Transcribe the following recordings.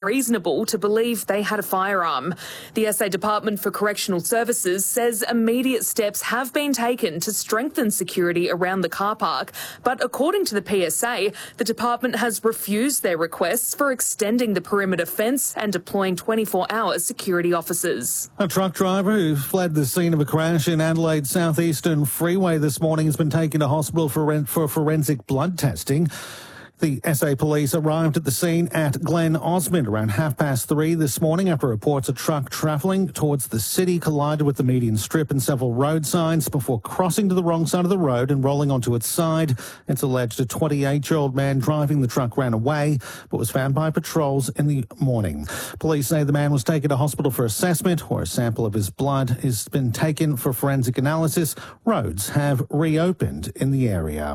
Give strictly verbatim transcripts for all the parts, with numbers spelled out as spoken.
unreasonable to believe they had a firearm. The S A Department for Correctional Services says immediate steps have been taken to strengthen security around the car park, but according to the P S A, the department has refused their requests for extending the perimeter fence and deploying twenty-four hour security officers. A truck driver who fled the scene of a crash in Adelaide's southeastern freeway this morning has been taken to hospital for, for forensic blood testing. The S A police arrived at the scene at Glen Osmond around half past three this morning after reports a truck travelling towards the city collided with the median strip and several road signs before crossing to the wrong side of the road and rolling onto its side. It's alleged a twenty-eight-year-old man driving the truck ran away but was found by patrols in the morning. Police say the man was taken to hospital for assessment, where a sample of his blood has been taken for forensic analysis. Roads have reopened in the area.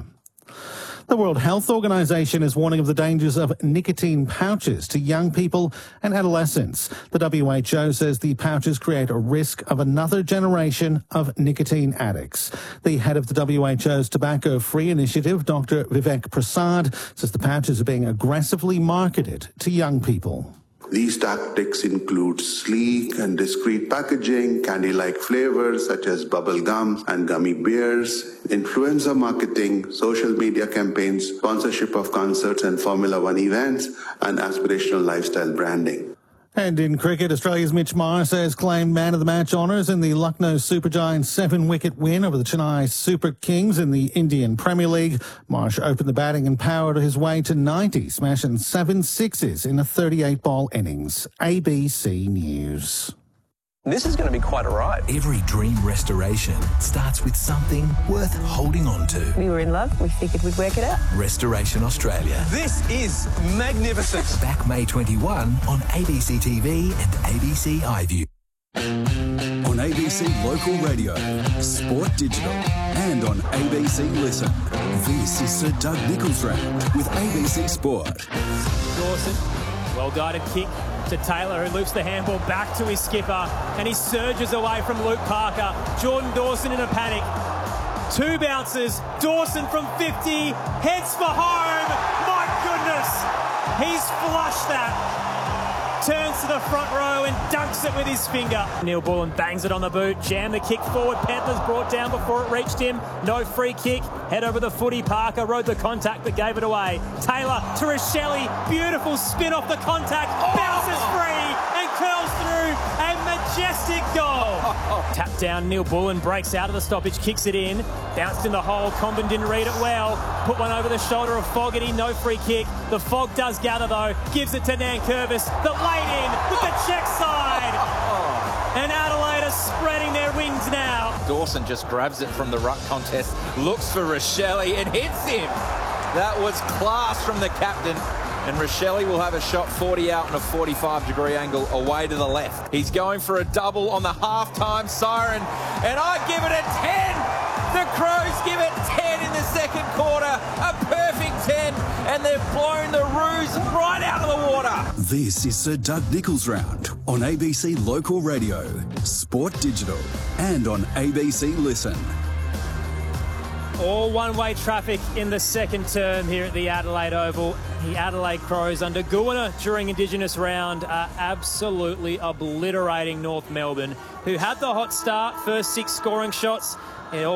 The World Health Organization is warning of the dangers of nicotine pouches to young people and adolescents. The W H O says the pouches create a risk of another generation of nicotine addicts. The head of the W H O's Tobacco Free Initiative, Doctor Vivek Prasad, says the pouches are being aggressively marketed to young people. These tactics include sleek and discreet packaging, candy-like flavors such as bubble gum and gummy bears, influencer marketing, social media campaigns, sponsorship of concerts and Formula One events, and aspirational lifestyle branding. And in cricket, Australia's Mitch Marsh has claimed man of the match honours in the Lucknow Super Giants' seven-wicket win over the Chennai Super Kings in the Indian Premier League. Marsh opened the batting and powered his way to ninety, smashing seven sixes in a thirty-eight ball innings. A B C News. This is going to be quite a ride. Every dream restoration starts with something worth holding on to. We were in love. We figured we'd work it out. Restoration Australia. This is magnificent. Back May twenty-first on A B C T V and A B C iView. On A B C Local Radio, Sport Digital, and on A B C Listen. This is Sir Doug Nicholls Round with A B C Sport. Dawson, well-guided kick to Taylor, who loops the handball back to his skipper, and he surges away from Luke Parker. Jordan Dawson in a panic. Two bounces. Dawson from fifty, heads for home. My goodness, he's flushed that. Turns to the front row and dunks it with his finger. Neil Bullen bangs it on the boot. Jam the kick forward. Panthers brought down before it reached him. No free kick. Head over the footy. Parker rode the contact but gave it away. Taylor to Rochelle. Beautiful spin off the contact. Oh. Bounces free and curls through. A majestic goal. Oh. Tap down. Neil Bullen breaks out of the stoppage. Kicks it in. Bounced in the hole. Comben didn't read it well. Put one over the shoulder of Fogarty. No free kick. The fog does gather though. Gives it to Nankervis. The late in with the check side. And Adelaide are spreading their wings now. Dawson just grabs it from the ruck contest, looks for Rochelle and hits him. That was class from the captain. And Rochelle will have a shot forty out on a forty-five degree angle away to the left. He's going for a double on the halftime siren. And I give it a ten. The Crows give it ten in the second quarter. A perfect ten. And they've blown the Roos right out of the water. This is Sir Doug Nicholls Round on A B C Local Radio, Sport Digital, and on A B C Listen. All one-way traffic in the second term here at the Adelaide Oval. The Adelaide Crows under Goona during Indigenous round are absolutely obliterating North Melbourne, who had the hot start, first six scoring shots. It all